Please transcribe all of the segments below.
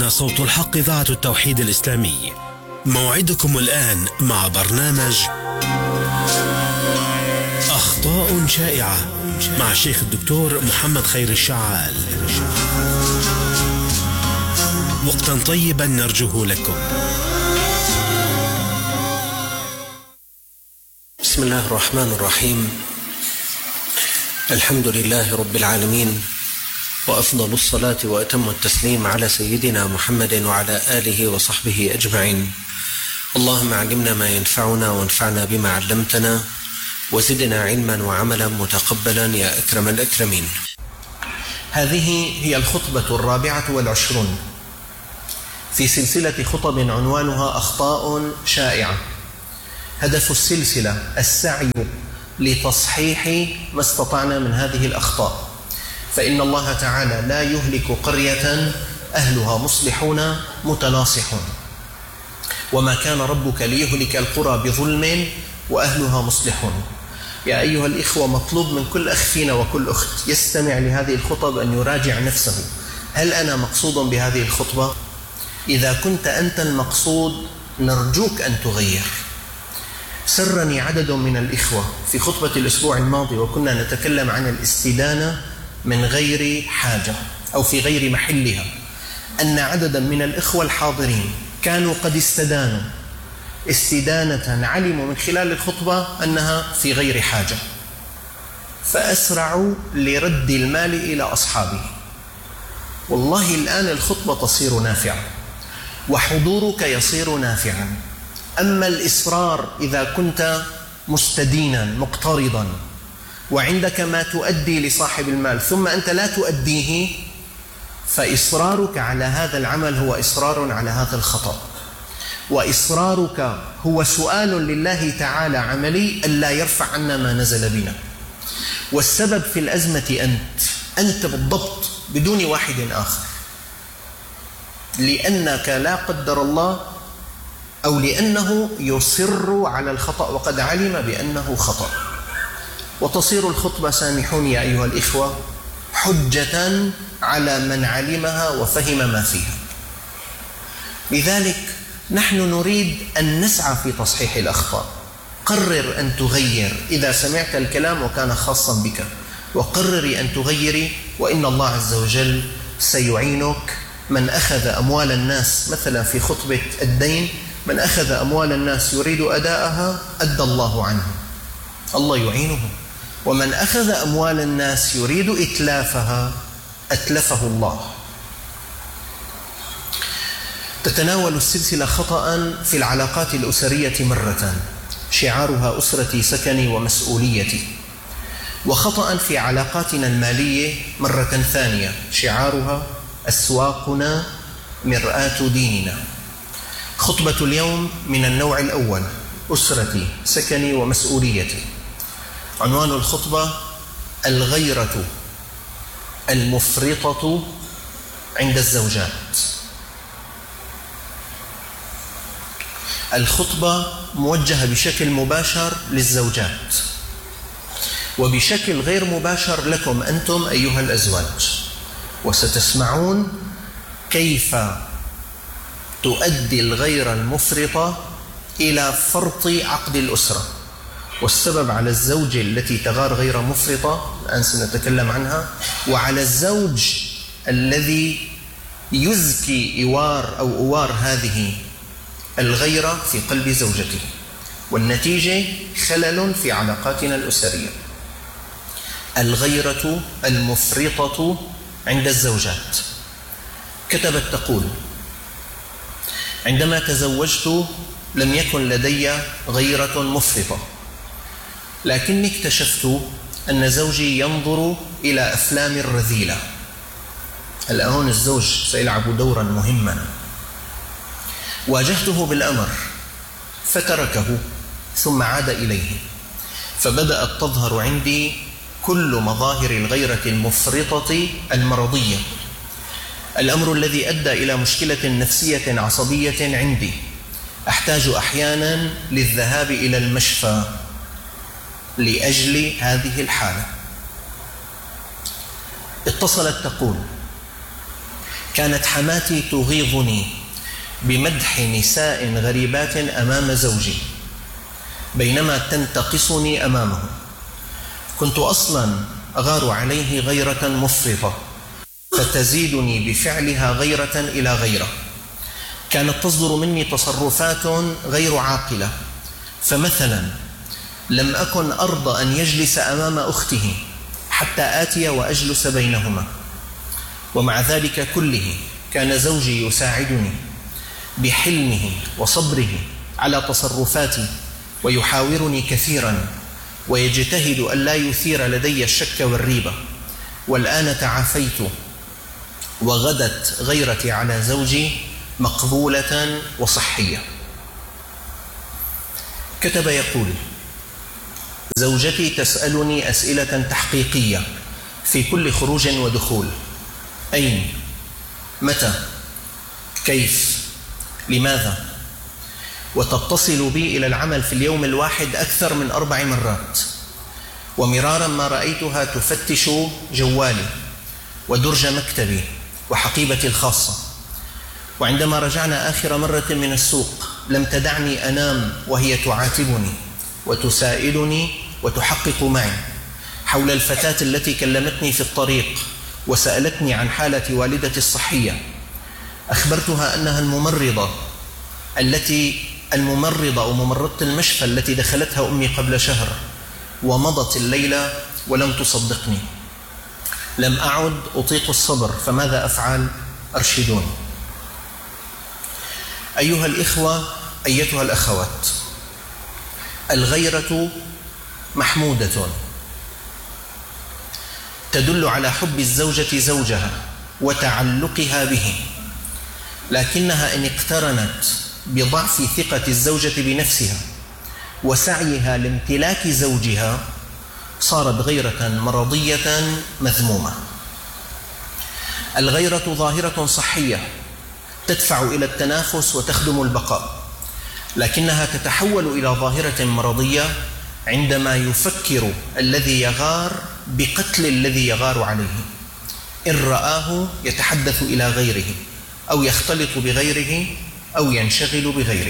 هنا صوت الحق، إذاعة التوحيد الإسلامي. موعدكم الآن مع برنامج أخطاء شائعة مع الشيخ الدكتور محمد خير الشعال. وقتا طيبا نرجوه لكم. بسم الله الرحمن الرحيم. الحمد لله رب العالمين، وأفضل الصلاة وأتم التسليم على سيدنا محمد وعلى آله وصحبه أجمعين. اللهم علمنا ما ينفعنا وانفعنا بما علمتنا وزدنا علما وعملا متقبلا يا أكرم الأكرمين. هذه هي الخطبة 24 في سلسلة خطب عنوانها أخطاء شائعة. هدف السلسلة السعي لتصحيح ما استطعنا من هذه الأخطاء، فإن الله تعالى لا يهلك قرية أهلها مصلحون متناصحون، وما كان ربك ليهلك القرى بظلم وأهلها مصلحون. يا أيها الإخوة، مطلوب من كل أخ فينا وكل أخت يستمع لهذه الخطب أن يراجع نفسه. هل أنا مقصود بهذه الخطبة؟ إذا كنت أنت المقصود نرجوك أن تغير. سرني عدد من الإخوة في خطبة الأسبوع الماضي وكنا نتكلم عن الاستدانة من غير حاجة أو في غير محلها، أن عددا من الإخوة الحاضرين كانوا قد استدانوا استدانة علموا من خلال الخطبة أنها في غير حاجة، فأسرعوا لرد المال إلى أصحابه. والله الآن الخطبة تصير نافعة وحضورك يصير نافعا. أما الإصرار إذا كنت مستدينا مقترضا وعندك ما تؤدي لصاحب المال ثم أنت لا تؤديه، فإصرارك على هذا العمل هو إصرار على هذا الخطأ، وإصرارك هو سؤال لله تعالى عملي ألا يرفع عنا ما نزل بنا. والسبب في الأزمة أنت بالضبط بدون واحد آخر، لأنك لا قدر الله أو لأنه يصر على الخطأ وقد علم بأنه خطأ. وتصير الخطبة، سامحوني يا أيها الإخوة، حجة على من علمها وفهم ما فيها. لذلك نحن نريد أن نسعى في تصحيح الأخطاء. قرر أن تغير إذا سمعت الكلام وكان خاصا بك، وقرري أن تغيري، وإن الله عز وجل سيعينك. من أخذ أموال الناس، مثلا في خطبة الدين، من أخذ أموال الناس يريد أداءها أدى الله عنه، الله يعينه. ومن أخذ أموال الناس يريد إتلافها أتلفه الله. تتناول السلسلة خطأ في العلاقات الأسرية مرة شعارها أسرتي سكني ومسؤوليتي، وخطأ في علاقاتنا المالية مرة ثانية شعارها أسواقنا مرآة ديننا. خطبة اليوم من النوع الأول، أسرتي سكني ومسؤوليتي. عنوان الخطبة الغيرة المفرطة عند الزوجات. الخطبة موجهة بشكل مباشر للزوجات وبشكل غير مباشر لكم أنتم أيها الأزواج، وستسمعون كيف تؤدي الغيرة المفرطة إلى فرط عقد الأسرة. والسبب على الزوجة التي تغار غير مفرطة، الآن سنتكلم عنها، وعلى الزوج الذي يزكي أوار هذه الغيرة في قلب زوجته، والنتيجة خلل في علاقاتنا الأسرية. الغيرة المفرطة عند الزوجات. كتبت تقول: عندما تزوجت لم يكن لدي غيرة مفرطة، لكني اكتشفت أن زوجي ينظر إلى أفلام رذيلة. الآن الزوج سيلعب دورا مهما. واجهته بالأمر فتركه ثم عاد إليه، فبدأت تظهر عندي كل مظاهر الغيرة المفرطة المرضية، الأمر الذي أدى إلى مشكلة نفسية عصبية عندي. أحتاج أحيانا للذهاب إلى المشفى لأجل هذه الحالة. اتصلت تقول: كانت حماتي تغيظني بمدح نساء غريبات أمام زوجي بينما تنتقصني أمامه. كنت أصلا أغار عليه غيرة مفرطة فتزيدني بفعلها غيرة إلى غيرة. كانت تصدر مني تصرفات غير عاقلة، فمثلا لم أكن أرضى أن يجلس أمام أخته حتى آتي وأجلس بينهما، ومع ذلك كله كان زوجي يساعدني بحلمه وصبره على تصرفاتي ويحاورني كثيرا ويجتهد أن لا يثير لدي الشك والريبة. والآن تعافيت وغدت غيرتي على زوجي مقبولة وصحية. كتب يقول: زوجتي تسألني أسئلة تحقيقية في كل خروج ودخول: أين؟ متى؟ كيف؟ لماذا؟ وتتصل بي إلى العمل في اليوم الواحد أكثر من 4 مرات، ومرارا ما رأيتها تفتش جوالي ودرج مكتبي وحقيبتي الخاصة. وعندما رجعنا آخر مرة من السوق لم تدعني أنام وهي تعاتبني وتسائلني وتحقق معي حول الفتاة التي كلمتني في الطريق وسألتني عن حالة والدتي الصحية. أخبرتها أنها الممرضة وممرضة المشفى التي دخلتها أمي قبل شهر، ومضت الليلة ولم تصدقني. لم أعد أطيق الصبر، فماذا أفعل؟ أرشدوني. أيها الإخوة، أيتها الأخوات، الغيرة محمودة تدل على حب الزوجة زوجها وتعلقها به، لكنها إن اقترنت بضعف ثقة الزوجة بنفسها وسعيها لامتلاك زوجها صارت غيرة مرضية مذمومة. الغيرة ظاهرة صحية تدفع إلى التنافس وتخدم البقاء، لكنها تتحول إلى ظاهرة مرضية عندما يفكر الذي يغار بقتل الذي يغار عليه. إن رآه يتحدث إلى غيره أو يختلط بغيره أو ينشغل بغيره.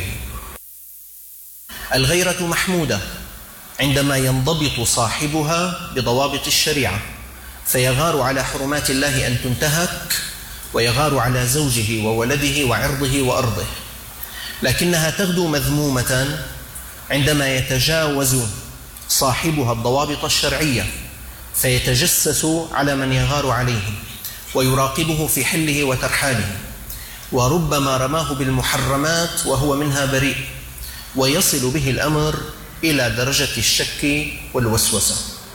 الغيرة محمودة عندما ينضبط صاحبها بضوابط الشريعة فيغار على حرمات الله أن تنتهك، ويغار على زوجه وولده وعرضه وأرضه. لكنها تغدو مذمومة عندما يتجاوز صاحبها الضوابط الشرعية فيتجسس على من يغار عليه ويراقبه في حله وترحاله، وربما رماه بالمحرمات وهو منها بريء، ويصل به الأمر إلى درجة الشك والوسوسة.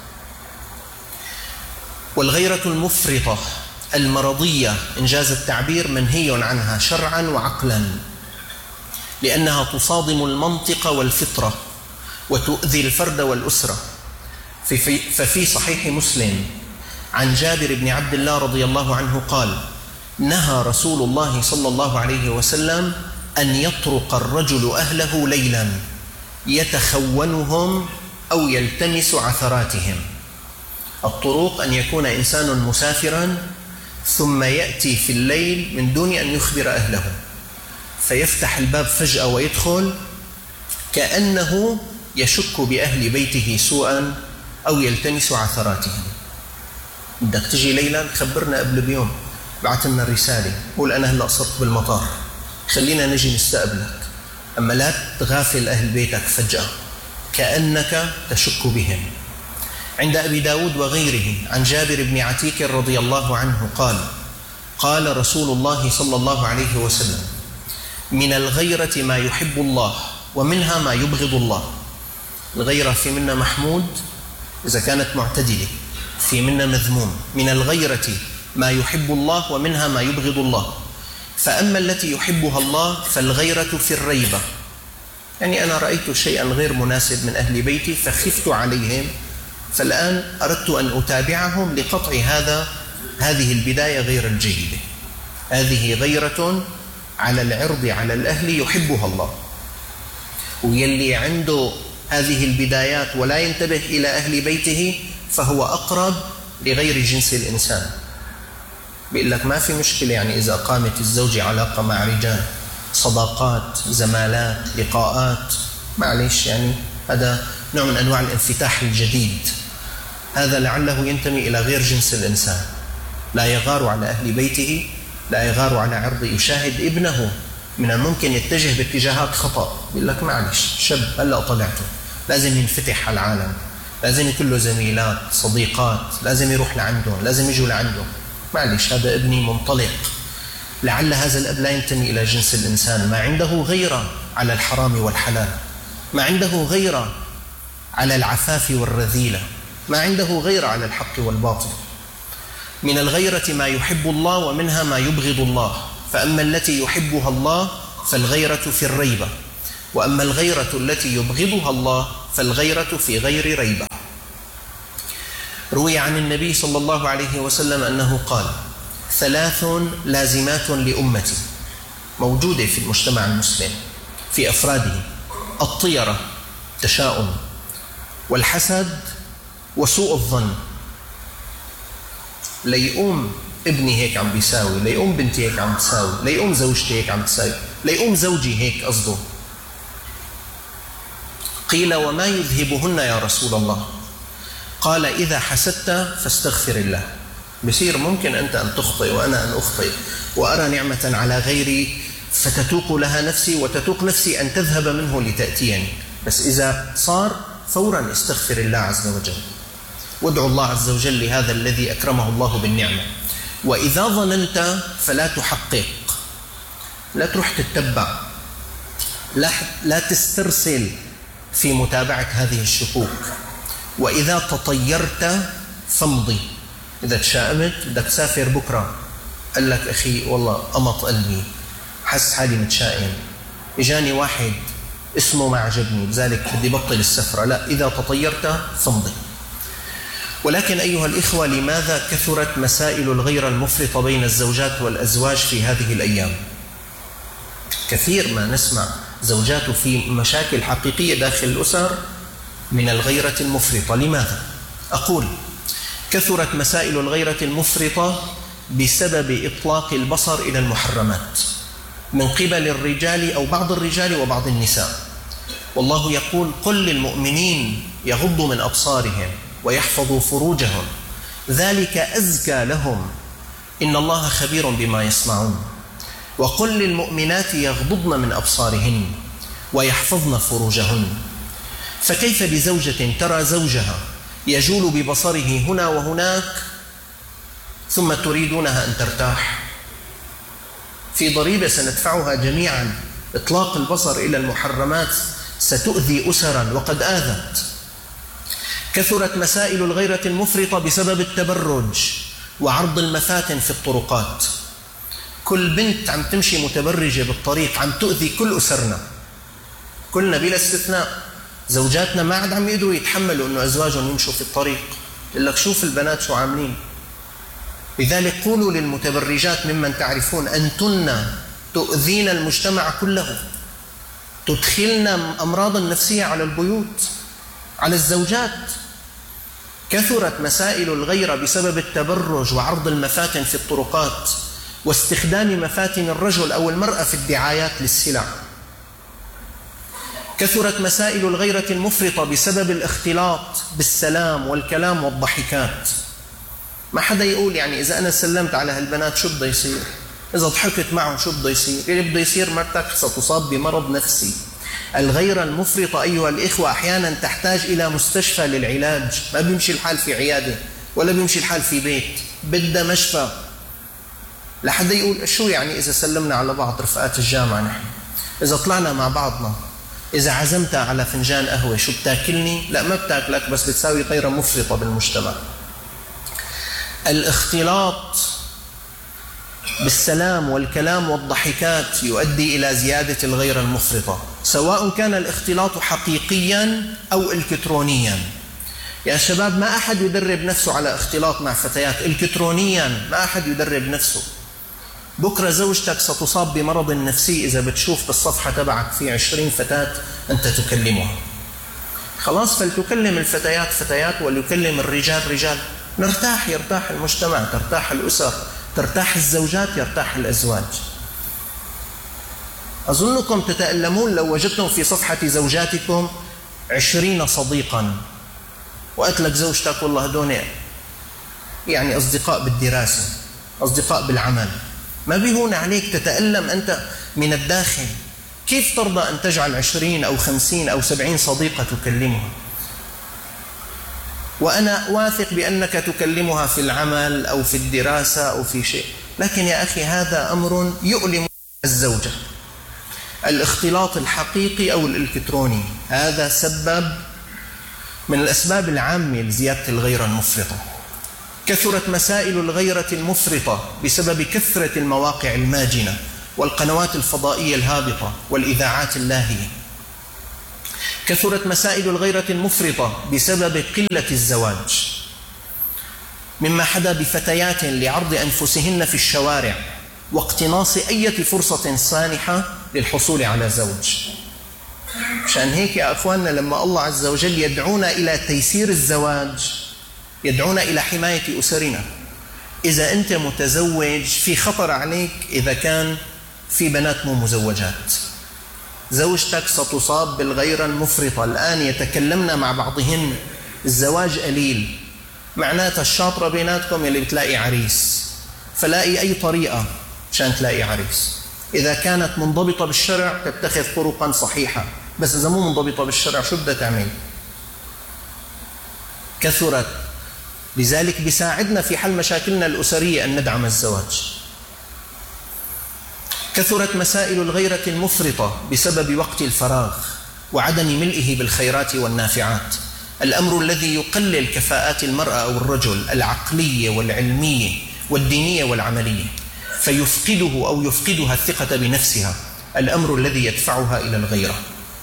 والغيرة المفرطة المرضية إنجاز التعبير منهي عنها شرعا وعقلا، لأنها تصادم المنطق والفطرة وتؤذي الفرد والأسرة. ففي صحيح مسلم عن جابر بن عبد الله رضي الله عنه قال: نهى رسول الله صلى الله عليه وسلم أن يطرق الرجل أهله ليلا يتخونهم أو يلتمس عثراتهم. الطرق أن يكون إنسان مسافرا ثم يأتي في الليل من دون أن يخبر أهله، فيفتح الباب فجأة ويدخل كأنه يشك بأهل بيته سوءا أو يلتمس عثراتهم. بدك تجي ليلا خبرنا قبل بيوم، بعت لنا الرسالة، قول أنا هلأ صرت بالمطار، خلينا نجي نستقبلك، أما لا تغافل أهل بيتك فجأة كأنك تشك بهم. عند أبي داود وغيره عن جابر بن عتيك رضي الله عنه قال: قال رسول الله صلى الله عليه وسلم: من الغيرة ما يحب الله ومنها ما يبغض الله. الغيرة في منا محمود إذا كانت معتدلة، في منا مذموم. من الغيرة ما يحب الله ومنها ما يبغض الله. فأما التي يحبها الله فالغيرة في الريبة، يعني أنا رأيت شيئا غير مناسب من أهل بيتي فخفت عليهم، فالآن أردت أن أتابعهم لقطع هذه البداية غير الجيدة. هذه غيرة على العرض على الأهل يحبها الله، ويلي عنده هذه البدايات ولا ينتبه إلى أهل بيته فهو أقرب لغير جنس الإنسان. بيقول لك ما في مشكلة يعني إذا قامت الزوجة علاقة مع رجال، صداقات، زمالات، لقاءات، معلش يعني هذا نوع من أنواع الانفتاح الجديد. هذا لعله ينتمي إلى غير جنس الإنسان، لا يغار على أهل بيته، لا يغار على عرض، يشاهد ابنه من الممكن يتجه باتجاهات خطأ، بيقول لك معلش شاب هلأ طلعته، لازم ينفتح على العالم، لازم يكون له زميلات، صديقات، لازم يروح لعندهم، لازم يجوا لعنده، معلش هذا ابني منطلق. لعل هذا الأب لا ينتمي إلى جنس الإنسان، ما عنده غيرة على الحرام والحلال، ما عنده غيرة على العفاف والرذيلة، ما عنده غيرة على الحق والباطل. من الغيرة ما يحب الله ومنها ما يبغض الله، فأما التي يحبها الله فالغيرة في الريبة، وأما الغيرة التي يبغضها الله فالغيرة في غير ريبة. روي عن النبي صلى الله عليه وسلم أنه قال: 3 لازمات لأمتي، موجودة في المجتمع المسلم في أفراده: الطيرة، التشاؤم، والحسد، وسوء الظن. ليقوم ابني هيك عم بيساوي، ليقوم بنتي هيك عم تساوي، ليقوم زوجتي هيك عم تساوي، ليقوم زوجي هيك قصده. قيل: وما يذهبهن يا رسول الله؟ قال: إذا حسدت فاستغفر الله. بصير ممكن أنت أن تخطئ وأنا أن أخطئ، وأرى نعمة على غيري فتتوق لها نفسي وتتوق نفسي أن تذهب منه لتأتيني، بس إذا صار فورا استغفر الله عز وجل، وادعو الله عز وجل لهذا الذي أكرمه الله بالنعمة. وإذا ظننت فلا تحقق، لا تروح تتبع، لا تسترسل في متابعة هذه الشكوك. وإذا تطيرت فامضي، إذا تشائمت بدك تسافر بكرة، قال لك أخي والله قمط قلبي، حس حالي متشائم، إجاني واحد اسمه ما عجبني لذلك بدي بطل السفرة، لا، إذا تطيرت فامضي. ولكن أيها الإخوة، لماذا كثرت مسائل الغيرة المفرطة بين الزوجات والأزواج في هذه الأيام؟ كثير ما نسمع زوجات في مشاكل حقيقية داخل الأسر من الغيرة المفرطة. لماذا؟ أقول: كثرت مسائل الغيرة المفرطة بسبب إطلاق البصر إلى المحرمات من قبل الرجال أو بعض الرجال وبعض النساء. والله يقول: قل للمؤمنين يغضوا من أبصارهم ويحفظوا فروجهم ذلك أزكى لهم إن الله خبير بما يصنعون. وقل للمؤمنات يغضضن من أبصارهن ويحفظن فروجهن. فكيف بزوجة ترى زوجها يجول ببصره هنا وهناك ثم تريدونها أن ترتاح؟ في ضريبة سندفعها جميعا. إطلاق البصر إلى المحرمات ستؤذي أسرا وقد آذت. كثرت مسائل الغيرة المفرطة بسبب التبرج وعرض المفاتن في الطرقات. كل بنت عم تمشي متبرجة بالطريق عم تؤذي كل أسرنا، كلنا بلا استثناء. زوجاتنا ما عاد عم يقدروا يتحملوا أنه أزواجهم يمشوا في الطريق، يقول لك شوف البنات شو عاملين. لذلك قولوا للمتبرجات ممن تعرفون: أنتن تؤذين المجتمع كله، تدخلنا أمراضا نفسية على البيوت، على الزوجات. كثرت مسائل الغيرة بسبب التبرج وعرض المفاتن في الطرقات واستخدام مفاتن الرجل أو المرأة في الدعايات للسلع. كثرت مسائل الغيرة المفرطة بسبب الاختلاط بالسلام والكلام والضحكات. ما حدا يقول يعني إذا أنا سلمت على هالبنات شو بده يصير؟ إذا ضحكت معهم شو بده يصير؟ اللي بده يصير مرتك ستصاب بمرض نفسي. الغيرة المفرطة أيها الإخوة أحيانا تحتاج إلى مستشفى للعلاج. ما بيمشي الحال في عيادة ولا بيمشي الحال في بيت، بدها مشفى. لحد يقول شو يعني إذا سلمنا على بعض رفقات الجامعة، نحن إذا طلعنا مع بعضنا، إذا عزمتها على فنجان قهوة شو بتاكلني؟ لا ما بتاكلك، بس بتساوي غيرة مفرطة بالمجتمع. الاختلاط بالسلام والكلام والضحكات يؤدي إلى زيادة الغيرة المفرطة، سواء كان الاختلاط حقيقيا أو إلكترونيا. يا شباب ما أحد يدرب نفسه على اختلاط مع فتيات إلكترونيا، ما أحد يدرب نفسه. بكرة زوجتك ستصاب بمرض نفسي إذا بتشوف بالصفحة تبعك في 20 فتاة أنت تكلمها. خلاص، فلتكلم الفتيات فتيات وليكلم الرجال رجال، نرتاح، يرتاح المجتمع، ترتاح الأسر، ترتاح الزوجات يرتاح الأزواج. أظنكم تتألمون لو وجدتم في صفحة زوجاتكم 20 صديقا، وقالت لك زوجتك والله هدول يعني أصدقاء بالدراسة، أصدقاء بالعمل، ما بيهون عليك، تتألم أنت من الداخل. كيف ترضى أن تجعل 20 أو 50 أو 70 صديقة تكلمها؟ وأنا واثق بأنك تكلمها في العمل أو في الدراسة أو في شيء، لكن يا أخي هذا أمر يؤلم الزوجة. الاختلاط الحقيقي أو الإلكتروني هذا سبب من الأسباب العامة لزيادة الغيرة المفرطة. كثرت مسائل الغيرة المفرطة بسبب كثرة المواقع الماجنة والقنوات الفضائية الهابطة والإذاعات اللاهية. كثرت مسائل الغيرة المفرطة بسبب قلة الزواج، مما حدا بفتيات لعرض أنفسهن في الشوارع واقتناص أي فرصة سانحة للحصول على زوج. مشان هيك يا أخواننا لما الله عز وجل يدعونا إلى تيسير الزواج يدعونا إلى حماية أسرنا. إذا أنت متزوج في خطر عليك إذا كان في بنات مو مزوجات. زوجتك ستصاب بالغيرة المفرطة. الآن يتكلمنا مع بعضهن الزواج قليل، معناتها الشاطرة بيناتكم يلي بتلاقي عريس، فلاقي أي طريقة عشان تلاقي عريس. إذا كانت منضبطة بالشرع تتخذ طرقا صحيحة، بس إذا مو منضبطة بالشرع شو بدها تعمل؟ كثرت. لذلك بيساعدنا في حل مشاكلنا الأسرية أن ندعم الزواج. كثرت مسائل الغيرة المفرطة بسبب وقت الفراغ وعدم ملئه بالخيرات والنافعات، الأمر الذي يقلل كفاءات المرأة أو الرجل العقلية والعلمية والدينية والعملية، فيفقده أو يفقدها الثقة بنفسها، الأمر الذي يدفعها إلى الغيرة.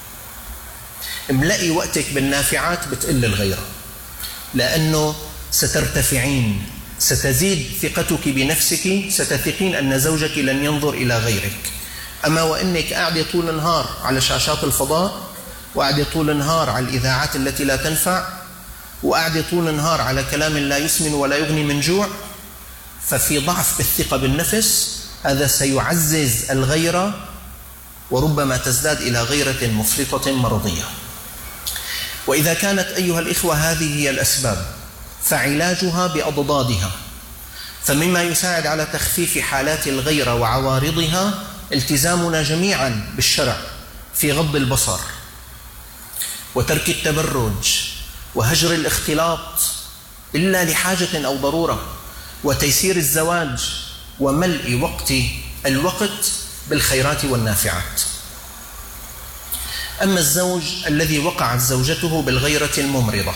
املئي وقتك بالنافعات بتقل الغيرة، لأنه سترتفعين، ستزيد ثقتك بنفسك، ستثقين أن زوجك لن ينظر إلى غيرك. أما وإنك قاعدة طول النهار على شاشات الفضاء، وقاعدة طول النهار على الإذاعات التي لا تنفع، وقاعدة طول النهار على كلام لا يسمن ولا يغني من جوع، ففي ضعف بالثقة بالنفس. هذا سيعزز الغيرة وربما تزداد إلى غيرة مفرطة مرضية. وإذا كانت أيها الإخوة هذه هي الأسباب فعلاجها بأضدادها. فمما يساعد على تخفيف حالات الغيرة وعوارضها التزامنا جميعا بالشرع في غض البصر وترك التبرج وهجر الاختلاط إلا لحاجة أو ضرورة، وتيسير الزواج وملء الوقت بالخيرات والنافعات. أما الزوج الذي وقعت زوجته بالغيرة الممرضة،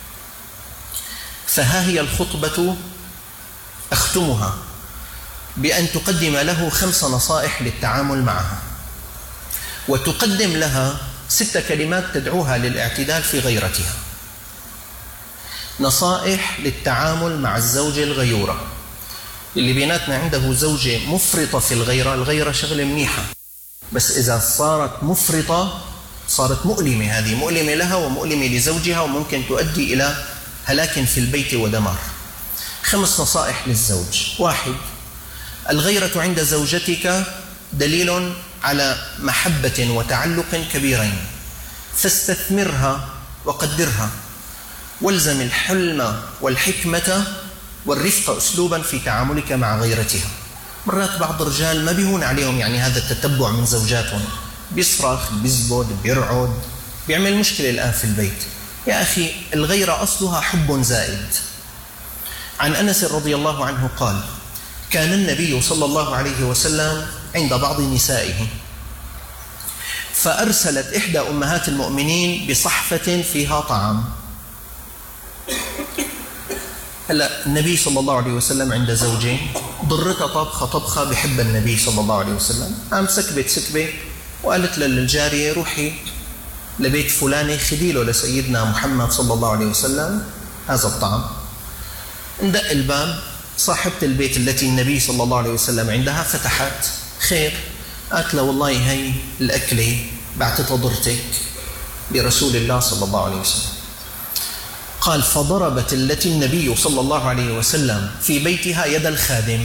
فها هي الخطبة أختمها بأن تقدم له 5 نصائح للتعامل معها، وتقدم لها 6 كلمات تدعوها للاعتدال في غيرتها. نصائح للتعامل مع الزوجة الغيورة. اللي بيناتنا عنده زوجة مفرطة في الغيرة، الغيرة شغلة منيحة، بس إذا صارت مفرطة صارت مؤلمة. هذه مؤلمة لها ومؤلمة لزوجها، وممكن تؤدي إلى هلاك في البيت ودمار. 5 نصائح للزوج. 1. الغيرة عند زوجتك دليل على محبة وتعلق كبيرين، فاستثمرها وقدرها، والزم الحلم والحكمة والرفق أسلوبا في تعاملك مع غيرتها. مرات بعض الرجال ما بيهون عليهم يعني هذا التتبع من زوجاتهم، بيصرخ، بيزبد، بيرعد، بيعمل مشكلة الآن في البيت. يا أخي الغيرة أصلها حب زائد. عن أنس رضي الله عنه قال: كان النبي صلى الله عليه وسلم عند بعض نسائه، فأرسلت إحدى أمهات المؤمنين بصحفة فيها طعام. هلا النبي صلى الله عليه وسلم عند زوجين، ضرتها طبخة بحب النبي صلى الله عليه وسلم، قام سكبة وقالت للجارية: روحي لبيت فلانة خدي له لسيدنا محمد صلى الله عليه وسلم هذا الطعام. اندق الباب، صاحبة البيت التي النبي صلى الله عليه وسلم عندها فتحت: خير؟ قالت له: والله هي الأكلة بعتتها ضرتك برسول الله صلى الله عليه وسلم. قال: فضربت التي النبي صلى الله عليه وسلم في بيتها يد الخادم،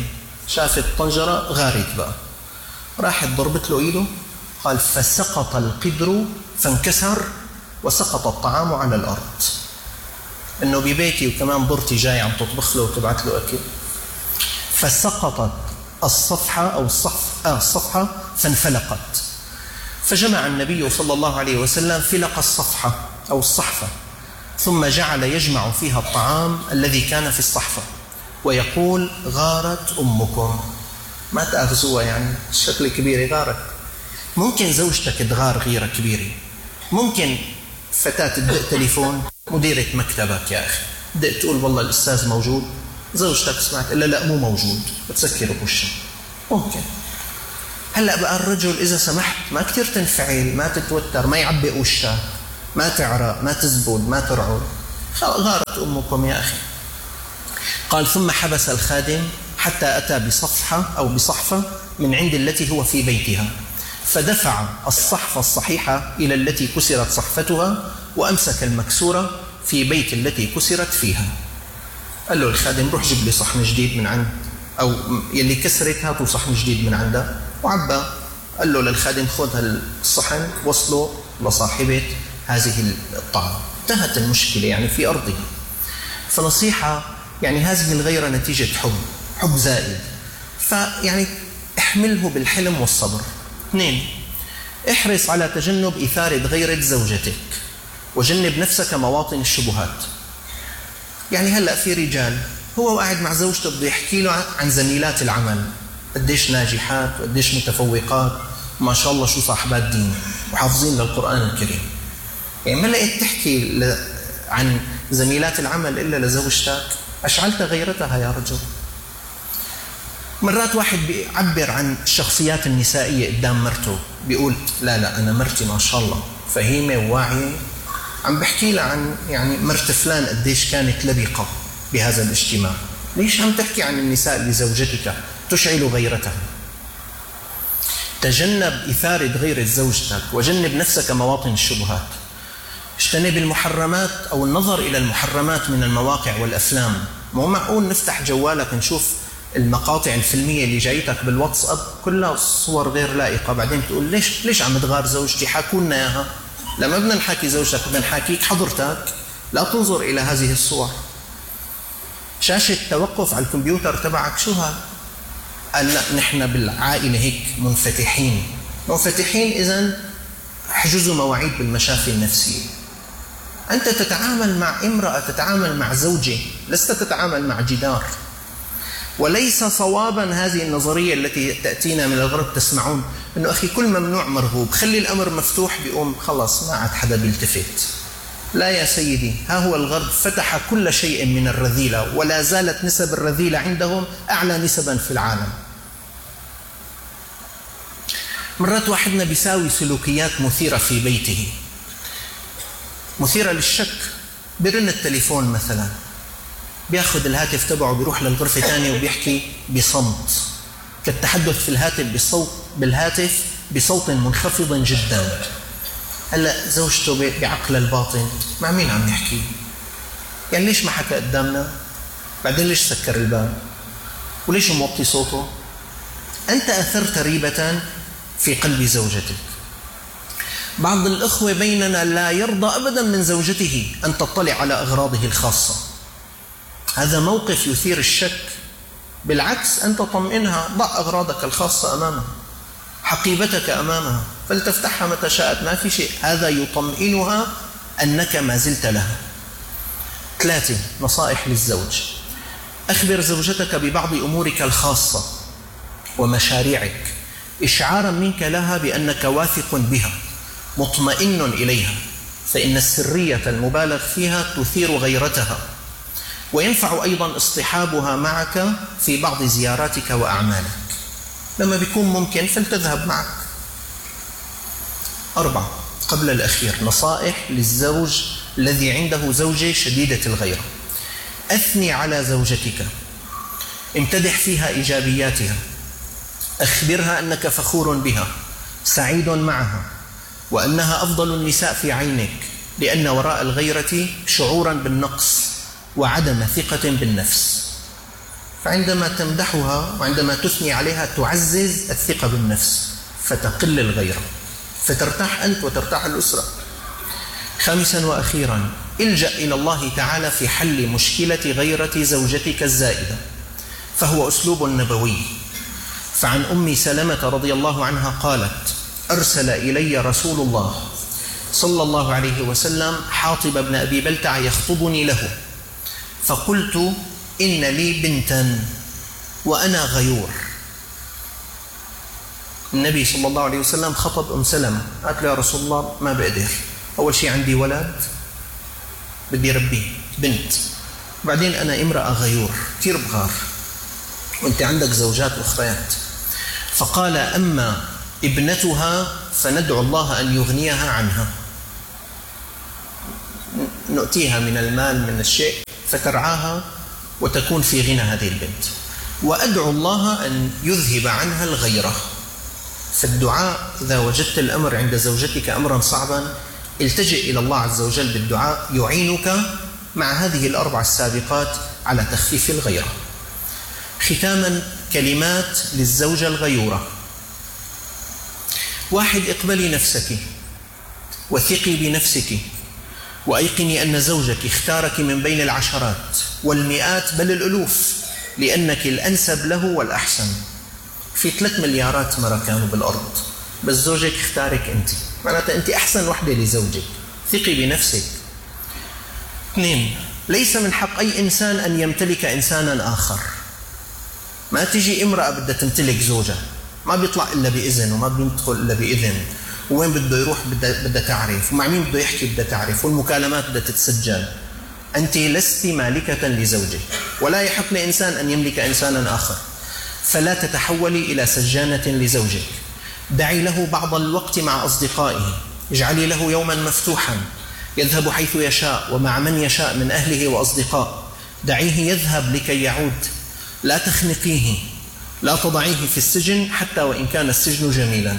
شافت طنجرة غارت بقى، راحت ضربت له إيده، قال فسقط القدر فانكسر وسقط الطعام على الأرض. إنه ببيتي وكمان ضرتي جاي عم تطبخ له وتبعت له أكل، فسقطت الصفحة أو الصفحة فانفلقت. فجمع النبي صلى الله عليه وسلم فلق الصفحة أو الصحفة، ثم جعل يجمع فيها الطعام الذي كان في الصحفة ويقول غارت أمكم. ما تأخذوها يعني الشكل كبير غارت. ممكن زوجتك تغار غيرة كبيرة، ممكن فتاة تدق تليفون مديرة مكتبك يا أخي، بدأت تقول والله الأستاذ موجود، زوجتك سمعت إلا لا مو موجود، بتسكر بوشها. ممكن. هلأ بقى الرجل إذا سمحت ما كتير تنفعل، ما تتوتر، ما يعبئ وشك، ما تعرق، ما تزبد، ما ترعد، غارت أمكم يا أخي. قال ثم حبس الخادم حتى أتى بصفحة أو بصحفة من عند التي هو في بيتها، فدفع الصحفة الصحيحة إلى التي كسرت صحفتها وأمسك المكسورة في بيت التي كسرت فيها. قال له الخادم روح جيب لي صحن جديد من عند، أو يلي كسرت هاتوا صحن جديد من عنده، وعبى. قال له للخادم خذ الصحن وصله لصاحبة هذه الطعام. انتهت المشكلة يعني في أرضها. فنصيحة يعني هذه الغيرة نتيجة حب زائد، فيعني احمله بالحلم والصبر. 2. احرص على تجنب إثارة غيرة زوجتك، وجنب نفسك مواطن الشبهات. يعني هلأ في رجال هو قاعد مع زوجته بده يحكي له عن زميلات العمل، قديش ناجحات وقديش متفوقات، ما شاء الله شو صاحبات دين وحافظين للقرآن الكريم. يعني ما لقيت تحكي عن زميلات العمل إلا لزوجتك، أشعلت غيرتها يا رجل. مرات واحد بيعبر عن الشخصيات النسائية قدام مرته، بيقول لا أنا مرتي ما شاء الله فهيمة وواعية، عم بحكي لها عن يعني مرت فلان قديش كانت لبقة بهذا الاجتماع. ليش عم تحكي عن النساء لزوجتك؟ تشعل غيرتها. تجنب إثارة غيرة زوجتك، وجنب نفسك مواطن الشبهات. اجتنب المحرمات أو النظر إلى المحرمات من المواقع والأفلام. مو معقول نفتح جوالك نشوف المقاطع الفيلمية اللي جايتك بالواتساب كلها صور غير لائقة، بعدين تقول ليش عم تغار زوجتي؟ حاكونا إياها. لما بدنا نحكي زوجتك بدنا نحكيك حضرتك، لا تنظر إلى هذه الصور. شاشة توقف على الكمبيوتر تبعك شو هذا؟ قال لا نحن بالعائلة هيك منفتحين. إذن احجزوا مواعيد بالمشافي النفسية. أنت تتعامل مع امرأة، تتعامل مع زوجة، لست تتعامل مع جدار. وليس صوابا هذه النظرية التي تأتينا من الغرب، تسمعون أنه أخي كل ممنوع مرغوب، خلي الأمر مفتوح بيقوم خلاص ما عاد حدا بيلتفت. لا يا سيدي، ها هو الغرب فتح كل شيء من الرذيلة، ولا زالت نسب الرذيلة عندهم أعلى نسبا في العالم. مرات واحدنا بيساوي سلوكيات مثيرة في بيته، مثيرة للشك. برن التليفون مثلا، بياخذ الهاتف تبعه بيروح للغرفة الثانية وبيحكي بصمت، كالتحدث في الهاتف بالهاتف بصوت منخفض جدا. هلا زوجته بعقل الباطن مع مين عم يحكي؟ يعني ليش ما حكى قدامنا؟ بعدين ليش سكر الباب؟ وليش موطي صوته؟ أنت أثرت ريبة في قلب زوجتك. بعض الأخوة بيننا لا يرضى أبدا من زوجته أن تطلع على أغراضه الخاصة. هذا موقف يثير الشك. بالعكس أنت طمئنها، ضع أغراضك الخاصة أمامها، حقيبتك أمامها، فلتفتحها متى شاءت، ما في شيء. هذا يطمئنها أنك ما زلت لها. 3. نصائح للزوج. أخبر زوجتك ببعض أمورك الخاصة ومشاريعك، إشعارا منك لها بأنك واثق بها مطمئن إليها، فإن السرية المبالغ فيها تثير غيرتها. وينفع أيضا اصطحابها معك في بعض زياراتك وأعمالك، لما بيكون ممكن فلتذهب معك. 4. قبل الأخير، نصائح للزوج الذي عنده زوجة شديدة الغيرة. أثني على زوجتك، امتدح فيها إيجابياتها، أخبرها أنك فخور بها، سعيد معها، وأنها أفضل النساء في عينك، لأن وراء الغيرة شعورا بالنقص وعدم ثقة بالنفس. فعندما تمدحها وعندما تثني عليها تعزز الثقة بالنفس، فتقل الغيرة، فترتاح أنت وترتاح الأسرة. خامسا وأخيرا، الجأ إلى الله تعالى في حل مشكلة غيرة زوجتك الزائدة، فهو أسلوب نبوي. فعن أم سلمة رضي الله عنها قالت: أرسل إلي رسول الله صلى الله عليه وسلم حاطب بن أبي بلتع يخطبني له، فقلت: إن لي بنتا وأنا غيور. النبي صلى الله عليه وسلم خطب أم سلمة، قالت له: يا رسول الله ما بقدر، أول شيء عندي ولد بدي ربيه بنت، بعدين أنا امرأة غيور كثير بغار، وأنت عندك زوجات أخريات. فقال: أما ابنتها فندعو الله أن يغنيها عنها، نؤتيها من المال من الشيء فترعاها وتكون في غنى هذه البنت، وأدعو الله أن يذهب عنها الغيرة. فالدعاء إذا وجدت الأمر عند زوجتك أمرا صعبا، التجئ إلى الله عز وجل بالدعاء يعينك مع هذه الأربع السابقات على تخفيف الغيرة. ختاما، كلمات للزوجة الغيورة: واحد، اقبلي نفسك وثقي بنفسك، وأيقني أن زوجك اختارك من بين العشرات والمئات بل الألوف لأنك الأنسب له والأحسن. في 3 مليارات مرة كانوا بالأرض، بس زوجك اختارك أنت، معناتها أنت أحسن وحدة لزوجك، ثقي بنفسك. 2، ليس من حق أي إنسان أن يمتلك إنسانا آخر. ما تجي امرأة بدها تمتلك زوجها، ما بيطلع إلا بإذن وما بيدخل إلا بإذن، وين بده يروح بدها تعرف، ومع مين بده يحكي بدها تعرف، والمكالمات بدها تتسجل. أنت لست مالكة لزوجك، ولا يحق لإنسان أن يملك إنسانا آخر، فلا تتحولي إلى سجانة لزوجك. دعي له بعض الوقت مع أصدقائه، اجعلي له يوما مفتوحا يذهب حيث يشاء ومع من يشاء من أهله وأصدقاء، دعيه يذهب لكي يعود، لا تخنقيه، لا تضعيه في السجن حتى وإن كان السجن جميلا.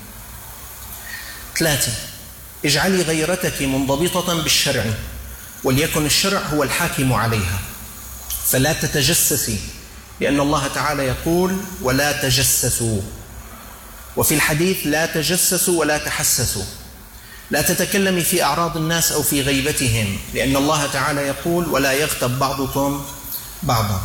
3، اجعلي غيرتك منضبطة بالشرع، وليكن الشرع هو الحاكم عليها، فلا تتجسسي، لأن الله تعالى يقول: ولا تجسسوا، وفي الحديث: لا تجسسوا ولا تحسسوا. لا تتكلمي في أعراض الناس أو في غيبتهم، لأن الله تعالى يقول: ولا يغتب بعضكم بعضا.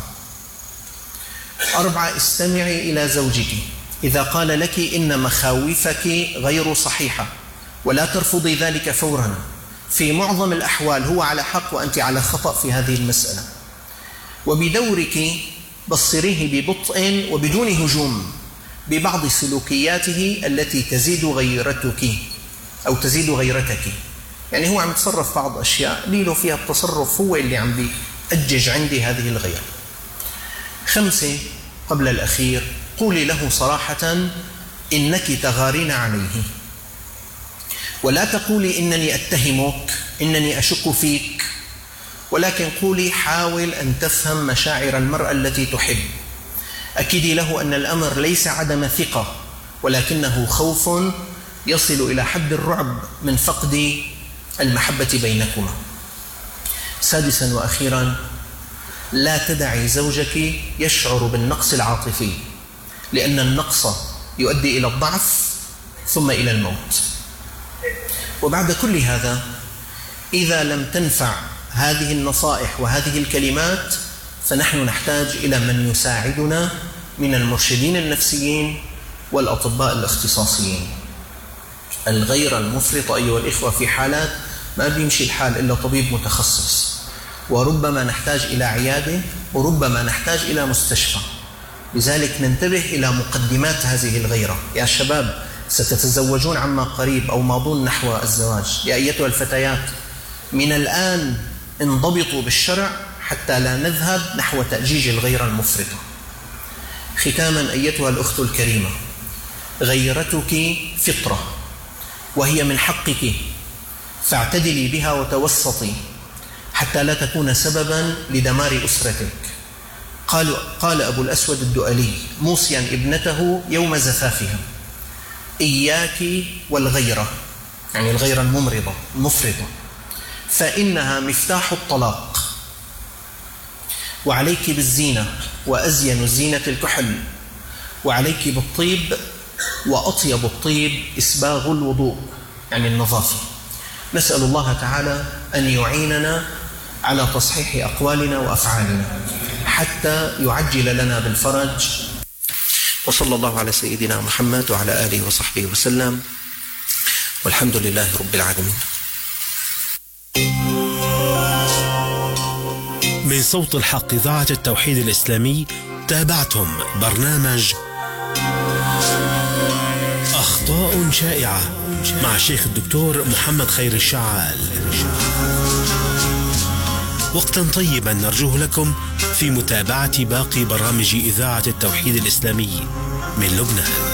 4، استمعي إلى زوجك إذا قال لك إن مخاوفك غير صحيحة، ولا ترفضي ذلك فورا، في معظم الأحوال هو على حق وأنت على خطأ في هذه المسألة. وبدورك بصريه ببطء وبدون هجوم ببعض سلوكياته التي تزيد غيرتك أو تزيد غيرتك، يعني هو عم يتصرف بعض أشياء ليله فيها التصرف هو اللي عم بيأجج عندي هذه الغيرة. 5، قبل الأخير، قولي له صراحة إنك تغارين عليه، ولا تقولي إنني أتهمك، إنني أشك فيك، ولكن قولي: حاول أن تفهم مشاعر المرأة التي تحب. أكدي له أن الأمر ليس عدم ثقة، ولكنه خوف يصل إلى حد الرعب من فقد المحبة بينكما. 6 وأخيرا، لا تدعي زوجك يشعر بالنقص العاطفي، لأن النقص يؤدي إلى الضعف ثم إلى الموت. وبعد كل هذا، إذا لم تنفع هذه النصائح وهذه الكلمات، فنحن نحتاج إلى من يساعدنا من المرشدين النفسيين والأطباء الاختصاصيين. الغيرة المفرطة أيها الإخوة في حالات ما بيمشي الحال إلا طبيب متخصص، وربما نحتاج إلى عيادة، وربما نحتاج إلى مستشفى. لذلك ننتبه إلى مقدمات هذه الغيرة. يا شباب، ستتزوجون عما قريب أو ماضون نحو الزواج. يا أيتها الفتيات، من الآن انضبطوا بالشرع حتى لا نذهب نحو تأجيج الغيرة المفرطة. ختاما أيتها الأخت الكريمة، غيرتك فطرة وهي من حقك، فاعتدلي بها وتوسطي حتى لا تكون سببا لدمار أسرتك. قال أبو الأسود الدؤلي موصيا ابنته يوم زفافها: إياك والغيرة، يعني الغيرة المفرطة، فإنها مفتاح الطلاق. وعليك بالزينة، وأزين الزينة الكحل، وعليك بالطيب، وأطيب الطيب إسباغ الوضوء، يعني النظافة. نسأل الله تعالى أن يعيننا على تصحيح أقوالنا وأفعالنا حتى يعجل لنا بالفرج. وصلى الله على سيدنا محمد وعلى آله وصحبه وسلم، والحمد لله رب العالمين. من صوت الحق إذاعة التوحيد الإسلامي تابعتم برنامج أخطاء شائعة مع الشيخ الدكتور محمد خير الشعال. وقتا طيبا نرجوه لكم في متابعة باقي برامج إذاعة التوحيد الإسلامي من لبنان.